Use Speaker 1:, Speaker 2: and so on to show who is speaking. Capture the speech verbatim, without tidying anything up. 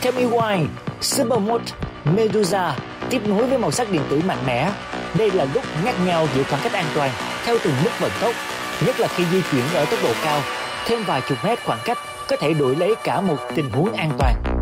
Speaker 1: Tell Me Why, Supermode, Medusa tiếp nối với màu sắc điện tử mạnh mẽ. Đây là lúc ngắt nhau giữa khoảng cách an toàn theo từng mức vận tốc, nhất là khi di chuyển ở tốc độ cao. Thêm vài chục mét khoảng cách có thể đổi lấy cả một tình huống an toàn.